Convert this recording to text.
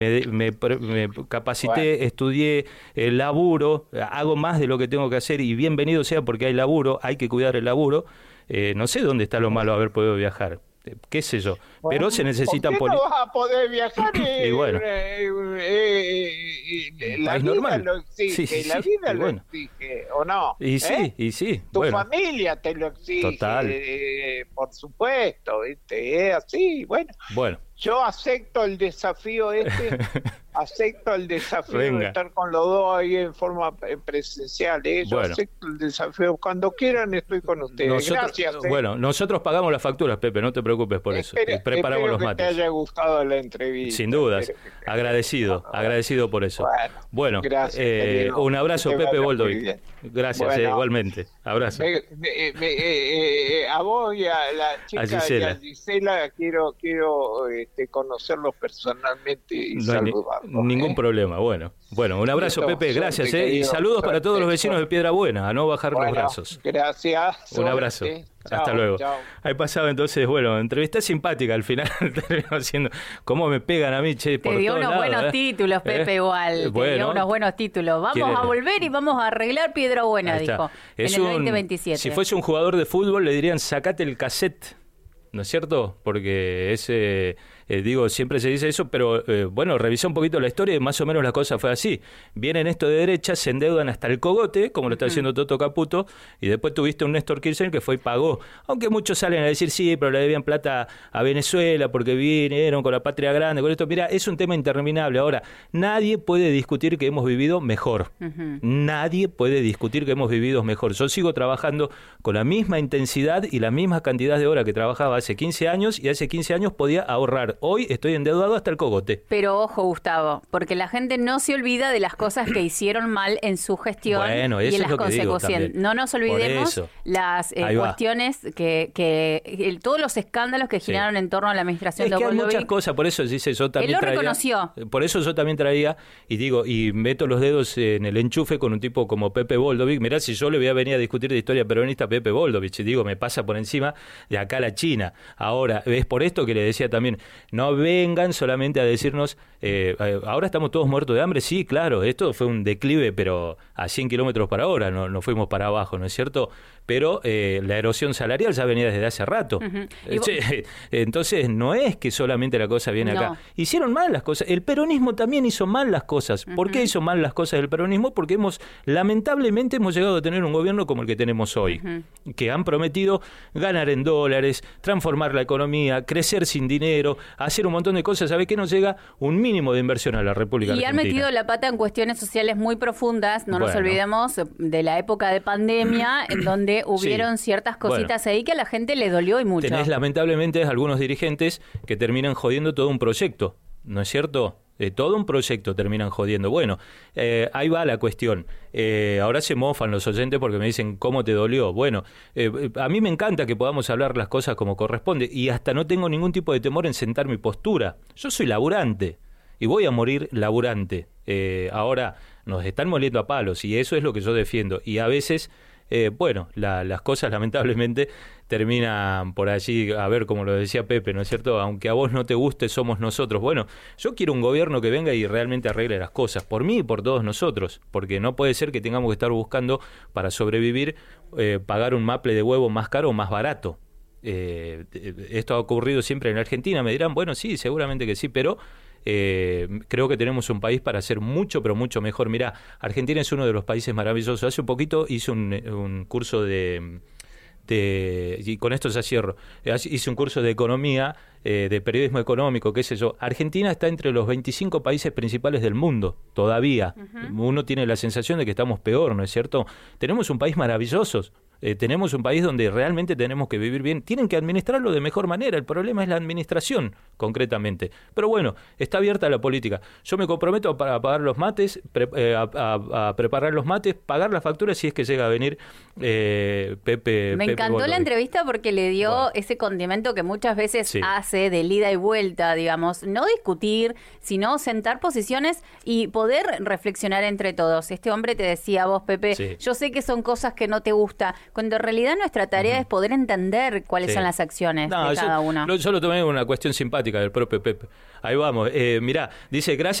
me capacité, estudié, laburo, hago más de lo que tengo que hacer y bienvenido sea porque hay laburo, hay que cuidar el laburo. No sé dónde está lo malo de haber podido viajar, qué sé yo, Bueno, pero se necesitan ¿por qué no vas a poder viajar? y bueno, un La país vida normal. lo Sí, exige, sí, la sí, vida y lo bueno. exige, ¿o no? Y sí, y sí, Tu bueno, familia te lo exige, total. por supuesto, ¿viste? Es así, bueno. Bueno, Yo acepto el desafío acepto el desafío de venga. estar con los dos ahí en forma presencial, ¿eh? Yo Bueno, acepto el desafío, cuando quieran estoy con ustedes. nosotros, Gracias, ¿eh? bueno, nosotros pagamos las facturas, Pepe, no te preocupes por eso. Preparamos Espero los que te mates. haya gustado la entrevista. Sin dudas, Espero que te haya agradecido, gustado. agradecido por eso. Bueno, Bueno, gracias, querido. un abrazo, Que te Pepe vaya muy Boldovic. bien. Gracias, Bueno, igualmente. Abrazo. a vos y a la chica y a Gisela quiero conocerlos personalmente y No hay saludarlos. ningún problema. Bueno, un abrazo, Listo, Pepe, gracias. suerte, Y querido, saludos para suerte, todos los vecinos de suerte. Piedra Buena, a no bajar los Bueno, brazos. gracias. Un abrazo. Suerte. Hasta Chao, luego. chao. Ahí pasaba entonces, entrevista simpática al final. Terminó siendo, ¿cómo me pegan a mí, che? Te por dio todos unos lados, buenos títulos, Pepe, igual. Te dio unos buenos títulos. Vamos quiere- a volver y vamos a arreglar Piedra Buena, Ahí está. dijo. Es en el un- 2027. Si fuese un jugador de fútbol, le dirían sacate el cassette, ¿no es cierto? Porque siempre se dice eso, pero revisé un poquito la historia y más o menos la cosa fue así. Vienen esto de derecha, se endeudan hasta el cogote, como lo está haciendo Toto Caputo, y después tuviste un Néstor Kirchner que fue y pagó. Aunque muchos salen a decir, sí, pero le debían plata a Venezuela porque vinieron con la patria grande, con esto. Mira, es un tema interminable. Ahora, nadie puede discutir que hemos vivido mejor. Nadie puede discutir que hemos vivido mejor. Yo sigo trabajando con la misma intensidad y la misma cantidad de horas que trabajaba hace 15 años y hace 15 años podía ahorrar. Hoy estoy endeudado hasta el cogote. Pero ojo, Gustavo, porque la gente no se olvida de las cosas que hicieron mal en su gestión y Eso en es las lo que digo consecuencias. también. No nos olvidemos Por eso. las Ahí va. cuestiones todos los escándalos que giraron en torno a la administración Es de que hay Boldovic. muchas cosas, por eso dice yo también Él lo traía, reconoció. por eso yo también traía y meto los dedos en el enchufe con un tipo como Pepe Boldovic. Mirá, si yo le voy a venir a discutir de historia peronista a Pepe Boldovic, y digo, me pasa por encima de acá a la China. Ahora, es por esto que le decía también, no vengan solamente a decirnos, ahora estamos todos muertos de hambre. Sí, claro, esto fue un declive, pero a 100 kilómetros por hora, no fuimos para abajo, ¿no es cierto? Pero la erosión salarial ya venía desde hace rato. Entonces, no es que solamente la cosa viene acá. Hicieron mal las cosas. El peronismo también hizo mal las cosas. ¿Por qué hizo mal las cosas el peronismo? Porque lamentablemente hemos llegado a tener un gobierno como el que tenemos hoy, que han prometido ganar en dólares, transformar la economía, crecer sin dinero, hacer un montón de cosas. ¿Sabe qué? Nos llega un mínimo de inversión a la República Y Argentina. han metido la pata en cuestiones sociales muy profundas. No nos olvidemos de la época de pandemia, en donde hubieron ciertas cositas ahí que a la gente le dolió y mucho. Tenés lamentablemente algunos dirigentes que terminan jodiendo todo un proyecto, ¿no es cierto? Todo un proyecto terminan jodiendo. Bueno, ahí va la cuestión. Ahora se mofan los oyentes porque me dicen, ¿cómo te dolió? Bueno, a mí me encanta que podamos hablar las cosas como corresponde y hasta no tengo ningún tipo de temor en sentar mi postura. Yo soy laburante y voy a morir laburante. Ahora nos están moliendo a palos y eso es lo que yo defiendo. Y a veces... las cosas lamentablemente terminan por allí, a ver, como lo decía Pepe, ¿no es cierto? Aunque a vos no te guste, somos nosotros. Bueno, yo quiero un gobierno que venga y realmente arregle las cosas, por mí y por todos nosotros, porque no puede ser que tengamos que estar buscando para sobrevivir, pagar un maple de huevo más caro o más barato. Esto ha ocurrido siempre en Argentina, me dirán, bueno, sí, seguramente que sí, pero... creo que tenemos un país para hacer mucho, pero mucho mejor. Mirá, Argentina es uno de los países maravillosos. Hace un poquito hice un curso y con esto ya cierro, hice un curso de economía, de periodismo económico, qué sé yo. Argentina está entre los 25 países principales del mundo, todavía. Uno tiene la sensación de que estamos peor, ¿no es cierto? Tenemos un país maravilloso. Tenemos un país donde realmente tenemos que vivir bien. Tienen que administrarlo de mejor manera. El problema es la administración, concretamente. Pero bueno, está abierta la política. Yo me comprometo para pagar los mates, a preparar los mates, pagar las facturas si es que llega a venir Pepe. Me encantó la entrevista porque le dio ese condimento que muchas veces hace de ida y vuelta, digamos. No discutir, sino sentar posiciones y poder reflexionar entre todos. Este hombre te decía a vos, Pepe, yo sé que son cosas que no te gusta, cuando en realidad nuestra tarea es poder entender cuáles son las acciones de cada uno. Yo lo tomé como una cuestión simpática del propio Pepe. Ahí vamos. Mirá, dice, gracias